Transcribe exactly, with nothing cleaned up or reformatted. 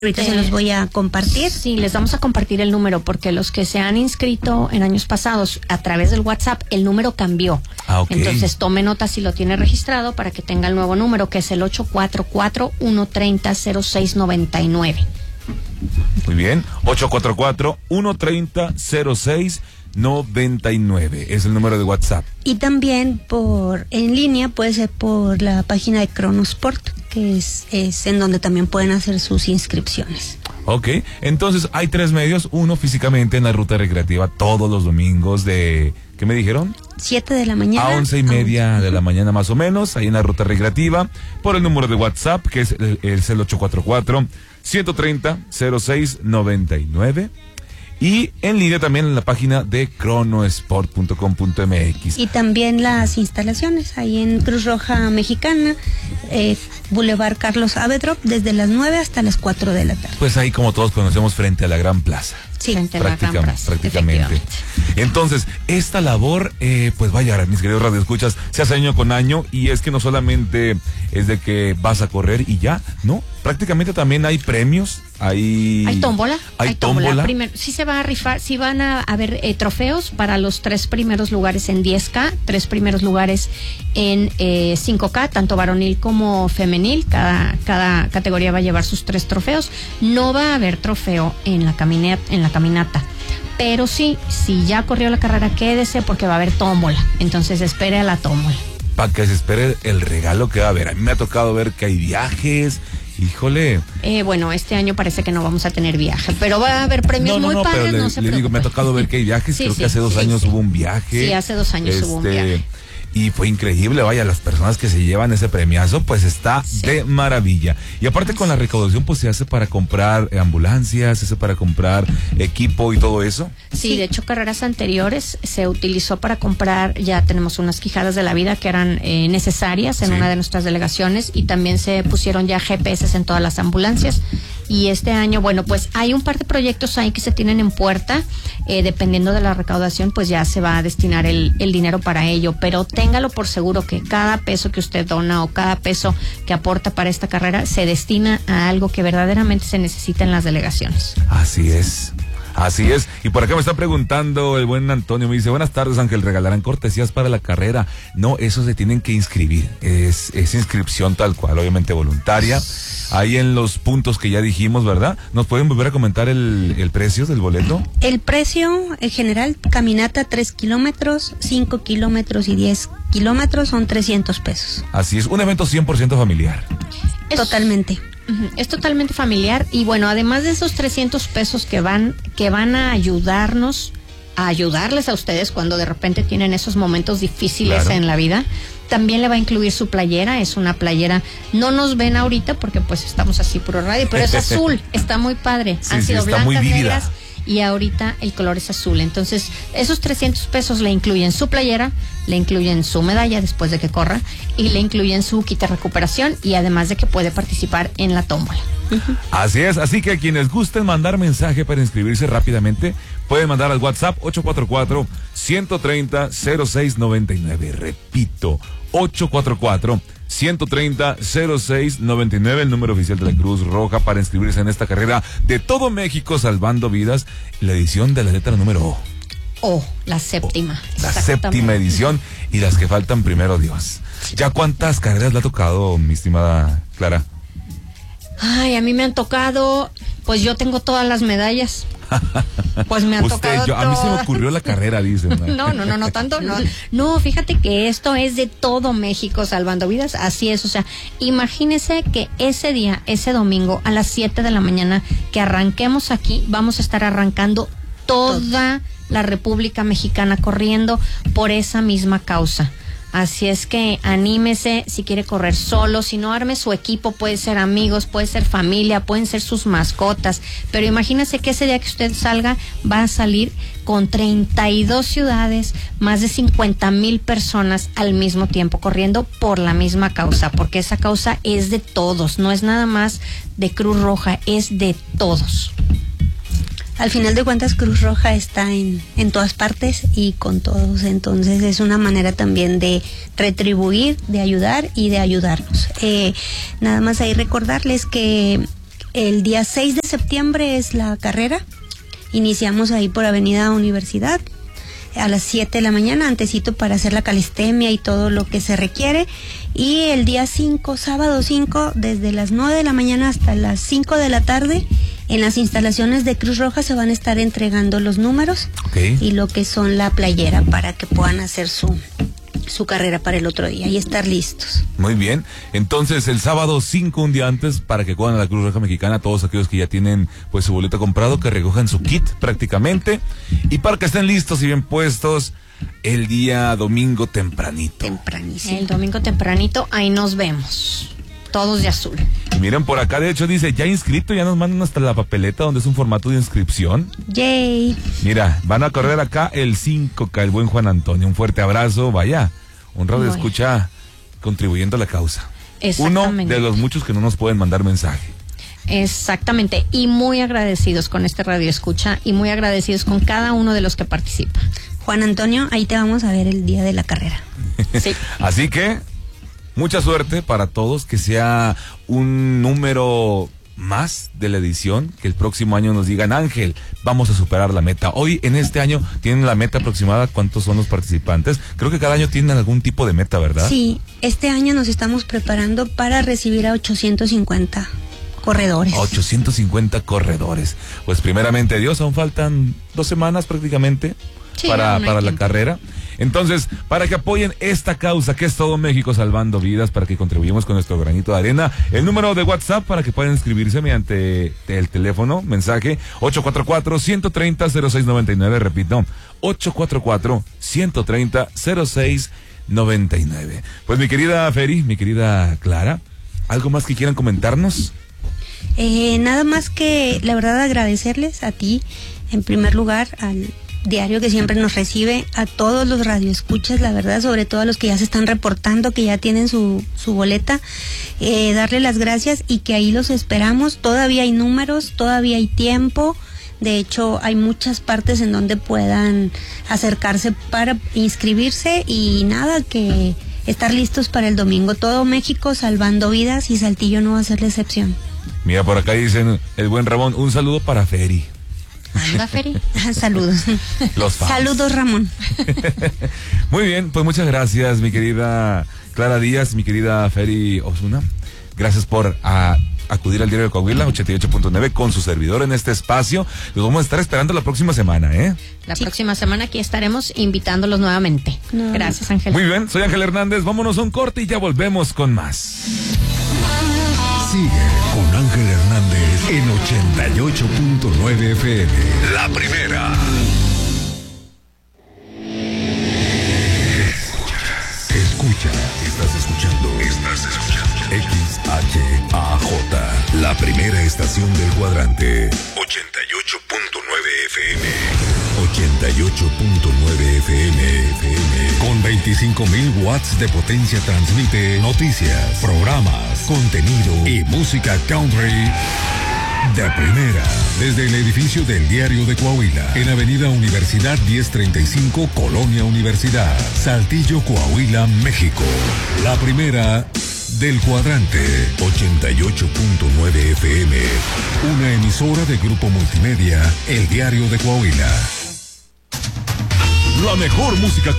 Ahorita eh, se los voy a compartir. Sí, les vamos a compartir el número porque los que se han inscrito en años pasados a través del WhatsApp, el número cambió. Ah, okay. Entonces tome nota si lo tiene registrado para que tenga el nuevo número, que es el ocho cuatro cuatro, uno tres cero, cero seis nueve nueve. Muy bien, ocho cuatro cuatro, uno tres cero, cero seis nueve nueve es el número de WhatsApp. Y también por en línea puede ser por la página de Cronosport, que es, es en donde también pueden hacer sus inscripciones. Ok, entonces hay tres medios. Uno, físicamente en la ruta recreativa todos los domingos de, ¿qué me dijeron? siete de la mañana. A once y media de la mañana más o menos, ahí en la ruta recreativa, por el número de WhatsApp, que es el, es el ocho cuatro cuatro, uno tres cero, cero seis nueve nueve. Y en línea también en la página de cronosport punto com punto m x. Y también las instalaciones ahí en Cruz Roja Mexicana, eh, Boulevard Carlos Avedrop, desde las nueve hasta las cuatro de la tarde. Pues ahí, como todos conocemos, frente a la Gran Plaza. Sí, frente a la Gran Plaza, prácticamente. Entonces, esta labor, eh, pues vaya, mis queridos radioescuchas, se hace año con año, y es que no solamente es de que vas a correr y ya, ¿no? Prácticamente también hay premios, hay... Hay tómbola. Hay, hay tómbola. tómbola. Primero, sí se va a rifar, sí van a haber eh, trofeos para los tres primeros lugares en diez K, tres primeros lugares en eh, cinco K, tanto varonil como femenil. Cada, cada categoría va a llevar sus tres trofeos. No va a haber trofeo en la caminata, en la caminata. Pero sí, si ya corrió la carrera, quédese porque va a haber tómbola. Entonces espere a la tómbola. Para que se espere el regalo que va a haber. A mí me ha tocado ver que hay viajes. Híjole. Eh, bueno, este año parece que no vamos a tener viaje, pero va a haber premios no, no, muy no, padres, pero le, no se le digo, me ha tocado ver que hay viajes. Sí, Creo sí, que hace dos sí, años sí. hubo un viaje. Sí, hace dos años este, hubo un viaje. Y fue increíble, vaya, las personas que se llevan ese premiazo, pues está Sí. de maravilla. Y aparte con la recaudación, pues se hace para comprar eh, ambulancias, se hace para comprar equipo y todo eso. Sí, Sí. de hecho, carreras anteriores se utilizó para comprar, ya tenemos unas quijadas de la vida que eran eh, necesarias en Sí. una de nuestras delegaciones, y también se pusieron ya G P S en todas las ambulancias. Y este año, bueno, pues hay un par de proyectos ahí que se tienen en puerta, eh, dependiendo de la recaudación, pues ya se va a destinar el, el dinero para ello, pero téngalo por seguro que cada peso que usted dona o cada peso que aporta para esta carrera se destina a algo que verdaderamente se necesita en las delegaciones. Así es. Así es, y por acá me está preguntando el buen Antonio, me dice, buenas tardes Ángel, ¿regalarán cortesías para la carrera? No, eso se tienen que inscribir, es, es inscripción tal cual, obviamente voluntaria, ahí en los puntos que ya dijimos, ¿verdad? ¿Nos pueden volver a comentar el, el precio del boleto? El precio en general, caminata tres kilómetros, cinco kilómetros y diez kilómetros son trescientos pesos. Así es, un evento cien por ciento familiar. Es- Totalmente. Ujú, es totalmente familiar, y bueno, además de esos trescientos pesos que van que van a ayudarnos a ayudarles a ustedes cuando de repente tienen esos momentos difíciles Claro. en la vida, también le va a incluir su playera. Es una playera, no nos ven ahorita porque pues estamos así puro radio, pero es azul, está muy padre. Sí, Han sí, sido está blancas, muy vívida. negras, y ahorita el color es azul. Entonces, esos trescientos pesos le incluyen su playera, le incluyen su medalla después de que corra, y le incluyen su kit de recuperación, y además de que puede participar en la tómbola. Así es, así que a quienes gusten mandar mensaje para inscribirse rápidamente, pueden mandar al WhatsApp ocho cuatro cuatro, uno tres cero, cero seis nueve nueve. Repito, ocho cuatro cuatro, uno tres cero, cero seis nueve nueve, el número oficial de la Cruz Roja para inscribirse en esta carrera de todo México salvando vidas, la edición de la letra número O. O la séptima. La Exactamente. séptima edición, y las que faltan, primero Dios. ¿Ya cuántas carreras le ha tocado, mi estimada Clara? Ay, a mí me han tocado, pues yo tengo todas las medallas. Pues me han Usted, tocado yo, a mí se me todas. ocurrió la carrera, dicen. No, no, no, no tanto, no. No, fíjate que esto es de todo México salvando vidas, así es, o sea, imagínese que ese día, ese domingo, a las siete de la mañana, que arranquemos aquí, vamos a estar arrancando toda la República Mexicana corriendo por esa misma causa. Así es que anímese, si quiere correr solo, si no, arme su equipo, puede ser amigos, puede ser familia, pueden ser sus mascotas, pero imagínese que ese día que usted salga va a salir con treinta y dos ciudades, más de cincuenta mil personas al mismo tiempo corriendo por la misma causa, porque esa causa es de todos, no es nada más de Cruz Roja, es de todos. Al final de cuentas, Cruz Roja está en, en todas partes y con todos, entonces es una manera también de retribuir, de ayudar y de ayudarnos. Eh, nada más ahí recordarles que el día seis de septiembre es la carrera. Iniciamos ahí por Avenida Universidad a las siete de la mañana, antesito para hacer la calistenia y todo lo que se requiere. Y el día cinco, sábado cinco, desde las nueve de la mañana hasta las cinco de la tarde, en las instalaciones de Cruz Roja se van a estar entregando los números, okay, y lo que son la playera para que puedan hacer su su carrera para el otro día y estar listos. Muy bien, entonces el sábado cinco, un día antes, para que acudan a la Cruz Roja Mexicana, todos aquellos que ya tienen pues su boleto comprado, que recojan su kit prácticamente, y para que estén listos y bien puestos el día domingo tempranito. Tempranísimo. El domingo tempranito, ahí nos vemos. Todos de azul. Miren, por acá de hecho dice, ya inscrito, ya nos mandan hasta la papeleta donde es un formato de inscripción. Yay. Mira, van a correr acá el cinco K, el buen Juan Antonio. Un fuerte abrazo, vaya, un radio Bueno. escucha contribuyendo a la causa. Uno de los muchos que no nos pueden mandar mensaje. Exactamente, y muy agradecidos con este radio escucha y muy agradecidos con cada uno de los que participa. Juan Antonio, ahí te vamos a ver el día de la carrera. Sí. Así que mucha suerte para todos, que sea un número más de la edición, que el próximo año nos digan, Ángel, vamos a superar la meta. Hoy, en este año, tienen la meta aproximada, ¿cuántos son los participantes? Creo que cada año tienen algún tipo de meta, ¿verdad? Sí, este año nos estamos preparando para recibir a ochocientos cincuenta corredores. ochocientos cincuenta corredores. Pues primeramente Dios, aún faltan dos semanas prácticamente, sí, para, para la carrera. Entonces, para que apoyen esta causa que es todo México salvando vidas, para que contribuyamos con nuestro granito de arena, el número de WhatsApp para que puedan inscribirse mediante el teléfono, mensaje ocho cuatro cuatro, uno tres cero, cero seis nueve nueve, repito, ocho cuatro cuatro, uno tres cero, cero seis nueve nueve. Pues mi querida Feri, mi querida Clara, ¿algo más que quieran comentarnos? Eh, nada más que, la verdad, agradecerles a ti, en primer lugar, al diario que siempre nos recibe, a todos los radioescuchas, la verdad, sobre todo a los que ya se están reportando, que ya tienen su, su boleta, eh, darle las gracias y que ahí los esperamos. Todavía hay números, todavía hay tiempo. De hecho, hay muchas partes en donde puedan acercarse para inscribirse y nada, que estar listos para el domingo. Todo México salvando vidas y Saltillo no va a ser la excepción. Mira, por acá dicen, el buen Ramón, un saludo para Feri. Anda, Feri. Saludos. Los fans. Saludos, Ramón. Muy bien, pues muchas gracias, mi querida Clara Díaz, mi querida Feri Osuna. Gracias por a, acudir al Diario de Coahuila ochenta y ocho punto nueve con su servidor en este espacio. Los vamos a estar esperando la próxima semana, ¿eh? La Sí. próxima semana aquí estaremos invitándolos nuevamente. No. Gracias, Ángel. Muy bien, soy Ángel Hernández, vámonos a un corte y ya volvemos con más. Sigue con Ángel Hernández en ochenta y ocho punto nueve F M. La primera. Escucha, estás escuchando, estás escuchando X H A J, la primera estación del cuadrante. ochenta y ocho punto nueve F M. ochenta y ocho punto nueve F M. F M. Con veinticinco mil watts de potencia transmite noticias, programas, contenido y música country de primera, desde el edificio del Diario de Coahuila, en Avenida Universidad diez treinta y cinco, Colonia Universidad, Saltillo, Coahuila, México. La primera del cuadrante, ochenta y ocho punto nueve F M, una emisora de Grupo Multimedia, El Diario de Coahuila. La mejor música